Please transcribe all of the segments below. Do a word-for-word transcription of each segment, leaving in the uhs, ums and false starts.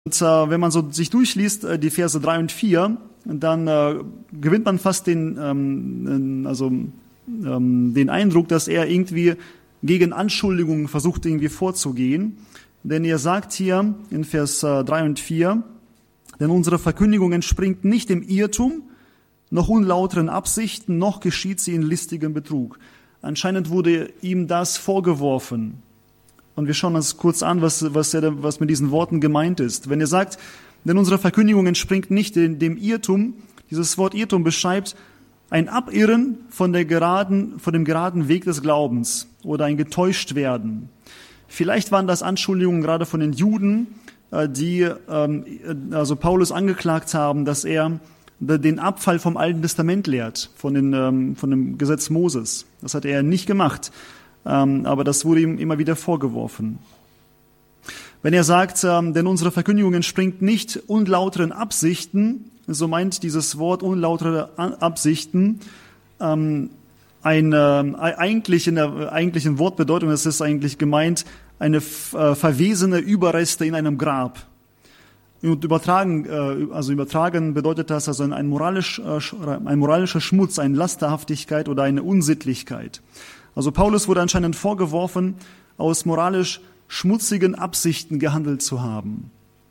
Und äh, wenn man so sich durchliest, äh, die Verse drei und vier, dann äh, gewinnt man fast den, ähm, also, ähm, den Eindruck, dass er irgendwie gegen Anschuldigungen versucht, irgendwie vorzugehen. Denn er sagt hier in Vers äh, drei und vier, denn unsere Verkündigung entspringt nicht dem Irrtum, noch unlauteren Absichten, noch geschieht sie in listigem Betrug. Anscheinend wurde ihm das vorgeworfen. Und wir schauen uns kurz an, was, was, er, was mit diesen Worten gemeint ist. Wenn er sagt, denn unsere Verkündigung entspringt nicht dem Irrtum, dieses Wort Irrtum beschreibt ein Abirren von, der geraden, von dem geraden Weg des Glaubens oder ein Getäuschtwerden. Vielleicht waren das Anschuldigungen gerade von den Juden, die also Paulus angeklagt haben, dass er den Abfall vom Alten Testament lehrt, von, den, von dem Gesetz Moses. Das hat er nicht gemacht. Aber das wurde ihm immer wieder vorgeworfen. Wenn er sagt, denn unsere Verkündigung entspringt nicht unlauteren Absichten, so meint dieses Wort unlautere Absichten ähm, eine, eigentlich in der eigentlichen Wortbedeutung, es ist eigentlich gemeint, eine äh, verwesene Überreste in einem Grab. Und übertragen, äh, also übertragen bedeutet das also ein, moralisch, äh, ein moralischer Schmutz, eine Lasterhaftigkeit oder eine Unsittlichkeit. Also Paulus wurde anscheinend vorgeworfen, aus moralisch schmutzigen Absichten gehandelt zu haben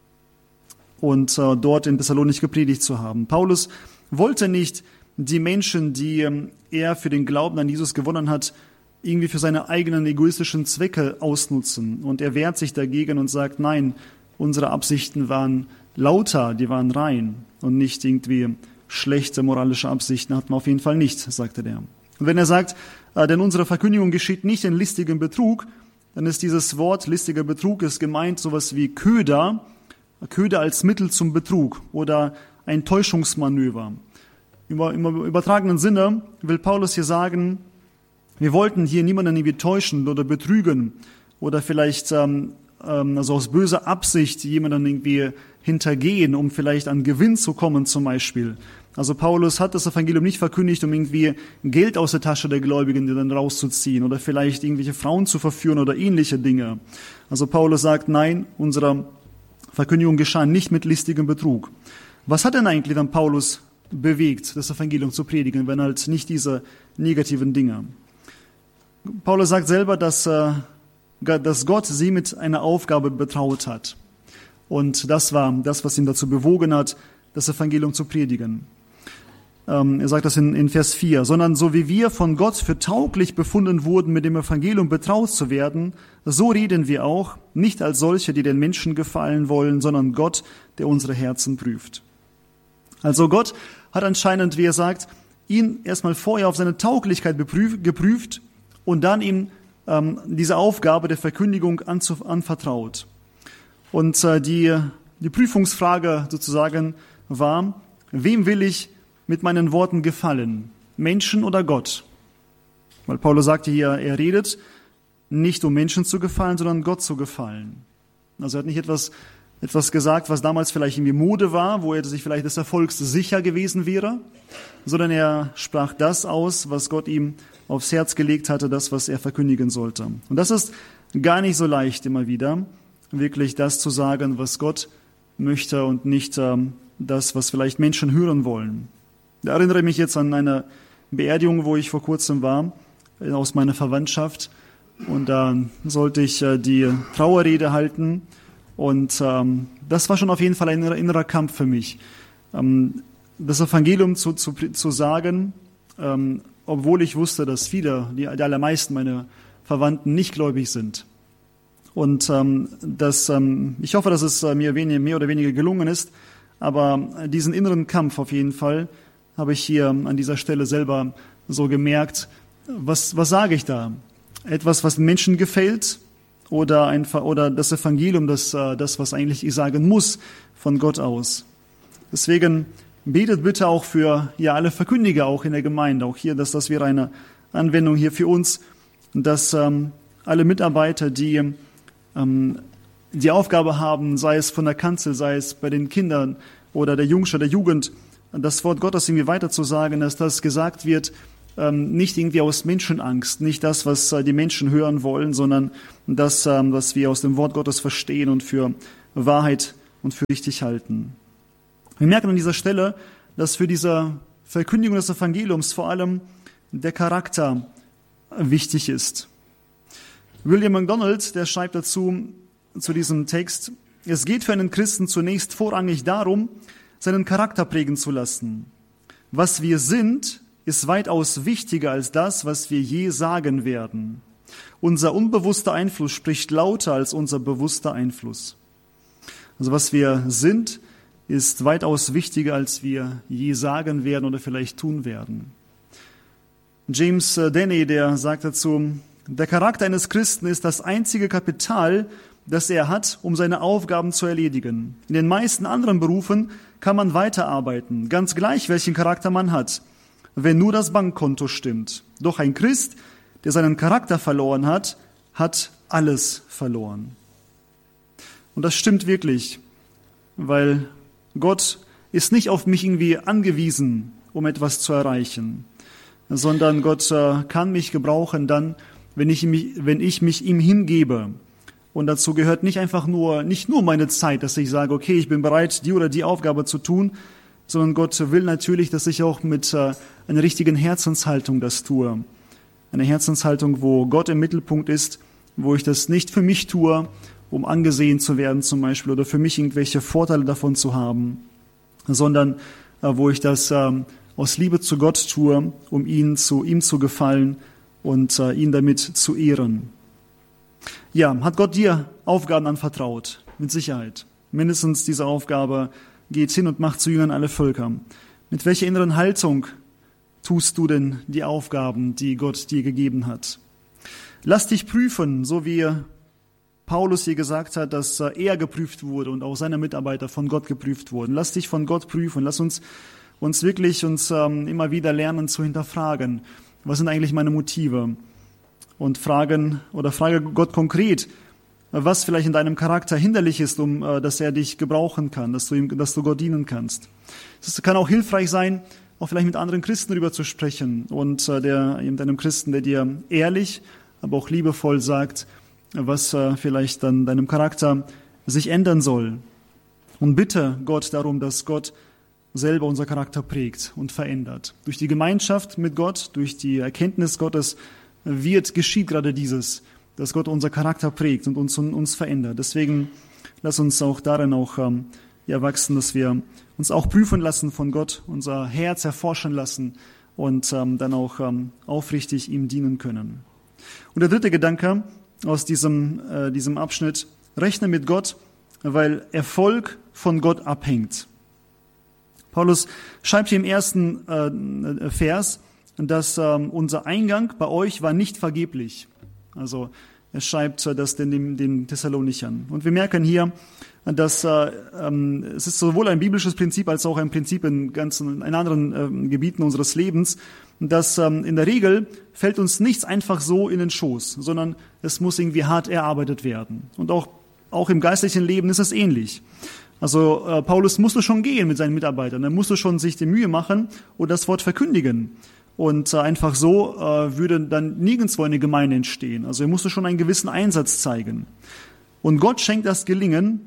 und äh, dort in Thessalonich gepredigt zu haben. Paulus wollte nicht die Menschen, die ähm, er für den Glauben an Jesus gewonnen hat, irgendwie für seine eigenen egoistischen Zwecke ausnutzen. Und er wehrt sich dagegen und sagt, nein, unsere Absichten waren lauter, die waren rein und nicht irgendwie schlechte moralische Absichten hatten wir auf jeden Fall nicht, sagte der. Und wenn er sagt, denn unsere Verkündigung geschieht nicht in listigem Betrug, dann ist dieses Wort listiger Betrug ist gemeint sowas wie Köder, Köder als Mittel zum Betrug oder ein Täuschungsmanöver. Im übertragenen Sinne will Paulus hier sagen, wir wollten hier niemanden irgendwie täuschen oder betrügen oder vielleicht ähm, also aus böser Absicht jemanden irgendwie hintergehen, um vielleicht an Gewinn zu kommen zum Beispiel. Also Paulus hat das Evangelium nicht verkündigt, um irgendwie Geld aus der Tasche der Gläubigen dann rauszuziehen oder vielleicht irgendwelche Frauen zu verführen oder ähnliche Dinge. Also Paulus sagt, nein, unsere Verkündigung geschah nicht mit listigem Betrug. Was hat denn eigentlich dann Paulus bewegt, das Evangelium zu predigen, wenn halt nicht diese negativen Dinge? Paulus sagt selber, dass, äh, dass Gott sie mit einer Aufgabe betraut hat. Und das war das, was ihn dazu bewogen hat, das Evangelium zu predigen. Ähm, er sagt das in, in Vers vier. Sondern so wie wir von Gott für tauglich befunden wurden, mit dem Evangelium betraut zu werden, so reden wir auch, nicht als solche, die den Menschen gefallen wollen, sondern Gott, der unsere Herzen prüft. Also Gott hat anscheinend, wie er sagt, ihn erstmal vorher auf seine Tauglichkeit beprüf, geprüft und dann ihm ähm, diese Aufgabe der Verkündigung anzu, anvertraut. Und äh, die, die Prüfungsfrage sozusagen war, wem will ich mit meinen Worten gefallen? Menschen oder Gott? Weil Paulus sagte hier, er redet nicht um Menschen zu gefallen, sondern Gott zu gefallen. Also er hat nicht etwas, etwas gesagt, was damals vielleicht irgendwie Mode war, wo er sich vielleicht des Erfolgs sicher gewesen wäre, sondern er sprach das aus, was Gott ihm aufs Herz gelegt hatte, das, was er verkündigen sollte. Und das ist gar nicht so leicht immer wieder, wirklich das zu sagen, was Gott möchte und nicht ähm, das, was vielleicht Menschen hören wollen. Da erinnere ich mich jetzt an eine Beerdigung, wo ich vor kurzem war, aus meiner Verwandtschaft. Und da sollte ich äh, die Trauerrede halten. Und ähm, das war schon auf jeden Fall ein innerer Kampf für mich. Ähm, das Evangelium zu, zu, zu sagen, ähm, obwohl ich wusste, dass viele, die, die allermeisten meiner Verwandten nicht gläubig sind. Und ähm, das, ähm, ich hoffe, dass es äh, mir wenig, mehr oder weniger gelungen ist, aber diesen inneren Kampf auf jeden Fall habe ich hier an dieser Stelle selber so gemerkt, was, was sage ich da? Etwas, was Menschen gefällt oder, ein, oder das Evangelium, das, äh, das, was eigentlich ich sagen muss von Gott aus. Deswegen betet bitte auch für ja, alle Verkündiger auch in der Gemeinde, auch hier, dass das wäre eine Anwendung hier für uns, dass ähm, alle Mitarbeiter, die die Aufgabe haben, sei es von der Kanzel, sei es bei den Kindern oder der Jungschar, der Jugend, das Wort Gottes irgendwie weiterzusagen, dass das gesagt wird, nicht irgendwie aus Menschenangst, nicht das, was die Menschen hören wollen, sondern das, was wir aus dem Wort Gottes verstehen und für Wahrheit und für richtig halten. Wir merken an dieser Stelle, dass für diese Verkündigung des Evangeliums vor allem der Charakter wichtig ist. William MacDonald, der schreibt dazu, zu diesem Text, es geht für einen Christen zunächst vorrangig darum, seinen Charakter prägen zu lassen. Was wir sind, ist weitaus wichtiger als das, was wir je sagen werden. Unser unbewusster Einfluss spricht lauter als unser bewusster Einfluss. Also was wir sind, ist weitaus wichtiger, als wir je sagen werden oder vielleicht tun werden. James Denney, der sagt dazu, der Charakter eines Christen ist das einzige Kapital, das er hat, um seine Aufgaben zu erledigen. In den meisten anderen Berufen kann man weiterarbeiten, ganz gleich, welchen Charakter man hat, wenn nur das Bankkonto stimmt. Doch ein Christ, der seinen Charakter verloren hat, hat alles verloren. Und das stimmt wirklich, weil Gott ist nicht auf mich irgendwie angewiesen, um etwas zu erreichen, sondern Gott äh, kann mich gebrauchen dann, wenn ich mich, wenn ich mich ihm hingebe. Und dazu gehört nicht einfach nur, nicht nur meine Zeit, dass ich sage, okay, ich bin bereit, die oder die Aufgabe zu tun, sondern Gott will natürlich, dass ich auch mit äh, einer richtigen Herzenshaltung das tue. Eine Herzenshaltung, wo Gott im Mittelpunkt ist, wo ich das nicht für mich tue, um angesehen zu werden zum Beispiel oder für mich irgendwelche Vorteile davon zu haben, sondern äh, wo ich das äh, aus Liebe zu Gott tue, um ihn zu, ihm zu gefallen und äh, ihn damit zu ehren. Ja, hat Gott dir Aufgaben anvertraut? Mit Sicherheit. Mindestens diese Aufgabe, geht hin und macht zu Jüngern alle Völker. Mit welcher inneren Haltung tust du denn die Aufgaben, die Gott dir gegeben hat? Lass dich prüfen, so wie Paulus hier gesagt hat, dass er geprüft wurde und auch seine Mitarbeiter von Gott geprüft wurden. Lass dich von Gott prüfen. Lass uns uns wirklich uns ähm, immer wieder lernen zu hinterfragen. Was sind eigentlich meine Motive? Und fragen oder frage Gott konkret, was vielleicht in deinem Charakter hinderlich ist, um äh, dass er dich gebrauchen kann, dass du ihm, dass du Gott dienen kannst. Es kann auch hilfreich sein, auch vielleicht mit anderen Christen darüber zu sprechen und äh, der mit einem Christen, der dir ehrlich, aber auch liebevoll sagt, was äh, vielleicht dann deinem Charakter sich ändern soll. Und bitte Gott darum, dass Gott selber unser Charakter prägt und verändert. Durch die Gemeinschaft mit Gott, durch die Erkenntnis Gottes wird, geschieht gerade dieses, dass Gott unser Charakter prägt und uns, uns verändert. Deswegen lass uns auch darin auch ähm, ja, wachsen, dass wir uns auch prüfen lassen von Gott, unser Herz erforschen lassen und ähm, dann auch ähm, aufrichtig ihm dienen können. Und der dritte Gedanke aus diesem, äh, diesem Abschnitt, rechne mit Gott, weil Erfolg von Gott abhängt. Paulus schreibt hier im ersten äh, Vers, dass ähm, unser Eingang bei euch war nicht vergeblich. Also er schreibt das den, den Thessalonichern. Und wir merken hier, dass äh, ähm, es ist sowohl ein biblisches Prinzip als auch ein Prinzip in ganzen in anderen ähm, Gebieten unseres Lebens, dass ähm, in der Regel fällt uns nichts einfach so in den Schoß, sondern es muss irgendwie hart erarbeitet werden. Und auch auch im geistlichen Leben ist es ähnlich. Also äh, Paulus musste schon gehen mit seinen Mitarbeitern, er musste schon sich die Mühe machen und das Wort verkündigen. Und äh, einfach so äh, würde dann nirgendwo eine Gemeinde entstehen. Also er musste schon einen gewissen Einsatz zeigen. Und Gott schenkt das Gelingen.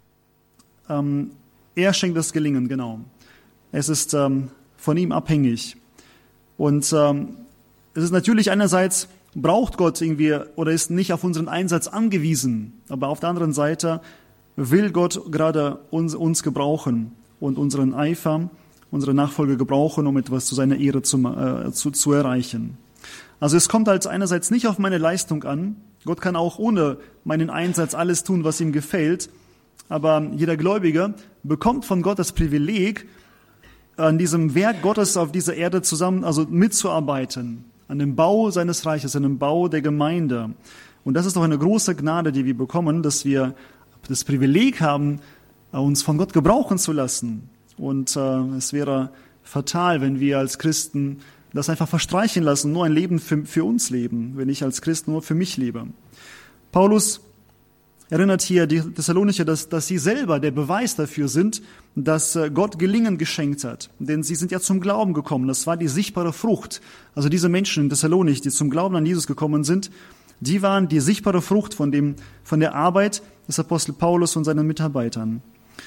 Ähm, er schenkt das Gelingen, genau. Es ist ähm, von ihm abhängig. Und ähm, es ist natürlich einerseits, braucht Gott irgendwie oder ist nicht auf unseren Einsatz angewiesen. Aber auf der anderen Seite will Gott gerade uns, uns gebrauchen und unseren Eifer, unsere Nachfolge gebrauchen, um etwas zu seiner Ehre zu, äh, zu, zu erreichen. Also es kommt halt einerseits nicht auf meine Leistung an. Gott kann auch ohne meinen Einsatz alles tun, was ihm gefällt. Aber jeder Gläubige bekommt von Gott das Privileg, an diesem Werk Gottes auf dieser Erde zusammen, also mitzuarbeiten. An dem Bau seines Reiches, an dem Bau der Gemeinde. Und das ist doch eine große Gnade, die wir bekommen, dass wir das Privileg haben, uns von Gott gebrauchen zu lassen. Und äh, es wäre fatal, wenn wir als Christen das einfach verstreichen lassen, nur ein Leben für, für uns leben, wenn ich als Christ nur für mich lebe. Paulus erinnert hier die Thessalonicher, dass, dass sie selber der Beweis dafür sind, dass Gott Gelingen geschenkt hat. Denn sie sind ja zum Glauben gekommen. Das war die sichtbare Frucht. Also diese Menschen in Thessalonich, die zum Glauben an Jesus gekommen sind, die waren die sichtbare Frucht von dem, von der Arbeit des Apostel Paulus und seinen Mitarbeitern.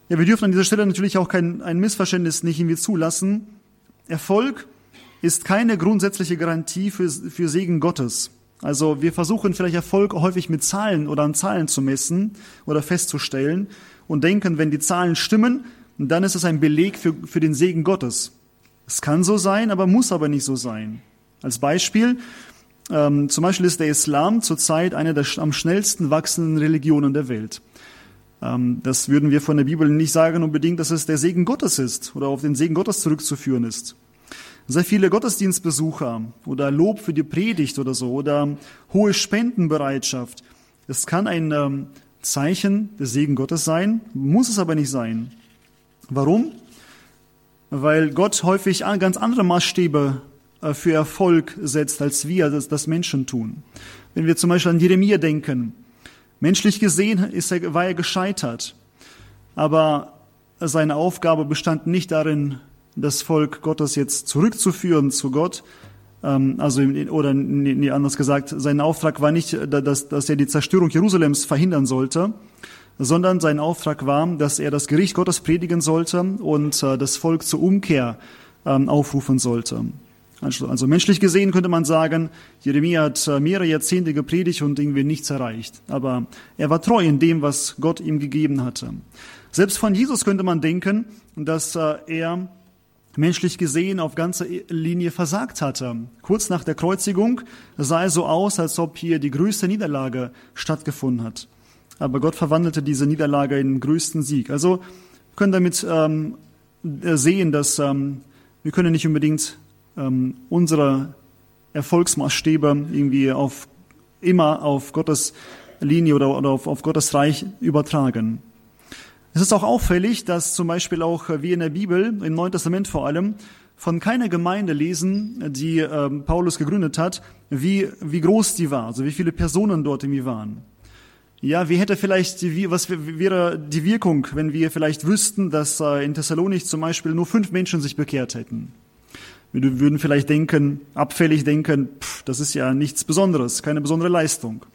Ja, wir dürfen an dieser Stelle natürlich auch kein ein Missverständnis nicht irgendwie zulassen. Erfolg ist keine grundsätzliche Garantie für, für Segen Gottes. Also wir versuchen vielleicht Erfolg häufig mit Zahlen oder an Zahlen zu messen oder festzustellen und denken, wenn die Zahlen stimmen, dann ist es ein Beleg für, für den Segen Gottes. Es kann so sein, aber muss aber nicht so sein. Als Beispiel, ähm, zum Beispiel ist der Islam zurzeit eine der am schnellsten wachsenden Religionen der Welt. Ähm, das würden wir von der Bibel nicht sagen unbedingt, dass es der Segen Gottes ist oder auf den Segen Gottes zurückzuführen ist. Sehr viele Gottesdienstbesucher oder Lob für die Predigt oder so oder hohe Spendenbereitschaft. Es kann ein ähm, Zeichen des Segen Gottes sein, muss es aber nicht sein. Warum? Weil Gott häufig ganz andere Maßstäbe äh, für Erfolg setzt, als wir das, das Menschen tun. Wenn wir zum Beispiel an Jeremia denken, menschlich gesehen ist er, war er gescheitert, aber seine Aufgabe bestand nicht darin, das Volk Gottes jetzt zurückzuführen zu Gott, ähm, also oder nee, anders gesagt, sein Auftrag war nicht, dass, dass er die Zerstörung Jerusalems verhindern sollte, sondern sein Auftrag war, dass er das Gericht Gottes predigen sollte und äh, das Volk zur Umkehr ähm, aufrufen sollte. Also, also menschlich gesehen könnte man sagen, Jeremia hat äh, mehrere Jahrzehnte gepredigt und irgendwie nichts erreicht. Aber er war treu in dem, was Gott ihm gegeben hatte. Selbst von Jesus könnte man denken, dass äh, er menschlich gesehen auf ganzer Linie versagt hatte. Kurz nach der Kreuzigung sah es so aus, als ob hier die größte Niederlage stattgefunden hat. Aber Gott verwandelte diese Niederlage in den größten Sieg. Also wir können damit ähm, sehen, dass ähm, wir können nicht unbedingt ähm, unsere Erfolgsmaßstäbe irgendwie auf immer auf Gottes Linie oder, oder auf, auf Gottes Reich übertragen. Es ist auch auffällig, dass zum Beispiel auch wie in der Bibel, im Neuen Testament vor allem, von keiner Gemeinde lesen, die äh, Paulus gegründet hat, wie, wie groß die war, also wie viele Personen dort irgendwie waren. Ja, wie hätte vielleicht, die, was wäre die Wirkung, wenn wir vielleicht wüssten, dass äh, in Thessalonich zum Beispiel nur fünf Menschen sich bekehrt hätten? Wir würden vielleicht denken, abfällig denken, pff, das ist ja nichts Besonderes, keine besondere Leistung.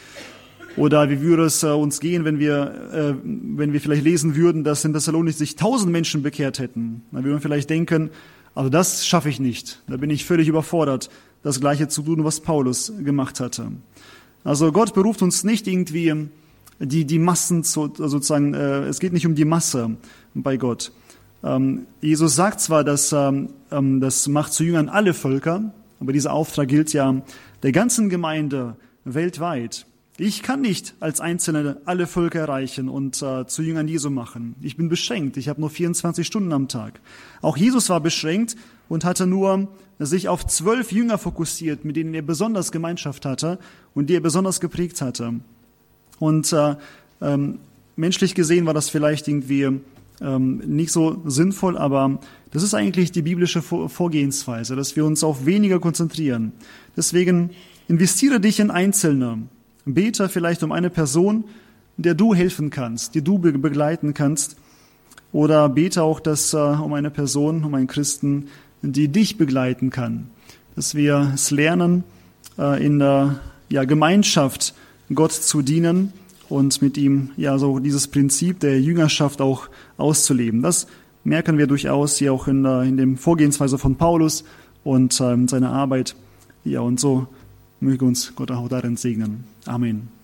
Oder wie würde es äh, uns gehen, wenn wir, äh, wenn wir vielleicht lesen würden, dass in Thessalonich sich tausend Menschen bekehrt hätten? Dann würden wir vielleicht denken, also das schaffe ich nicht. Da bin ich völlig überfordert, das Gleiche zu tun, was Paulus gemacht hatte. Also Gott beruft uns nicht irgendwie die, die Massen zu, sozusagen, äh, es geht nicht um die Masse bei Gott. Ähm, Jesus sagt zwar, dass ähm, das macht zu Jüngern alle Völker, aber dieser Auftrag gilt ja der ganzen Gemeinde weltweit. Ich kann nicht als Einzelne alle Völker erreichen und äh, zu Jüngern Jesu machen. Ich bin beschränkt. Ich habe nur vierundzwanzig Stunden am Tag. Auch Jesus war beschränkt und hatte nur sich auf zwölf Jünger fokussiert, mit denen er besonders Gemeinschaft hatte und die er besonders geprägt hatte. Und äh, ähm, menschlich gesehen war das vielleicht irgendwie ähm, nicht so sinnvoll, aber das ist eigentlich die biblische Vorgehensweise, dass wir uns auf weniger konzentrieren. Deswegen investiere dich in Einzelne. Bete vielleicht um eine Person, der du helfen kannst, die du begleiten kannst. Oder bete auch dass, äh, um eine Person, um einen Christen, die dich begleiten kann. Dass wir es lernen, äh, in der ja, Gemeinschaft Gott zu dienen und mit ihm ja so dieses Prinzip der Jüngerschaft auch auszuleben. Das merken wir durchaus hier auch in, der, in dem Vorgehensweise von Paulus und äh, in seiner Arbeit. Ja, und so möge uns Gott auch darin segnen. Amen.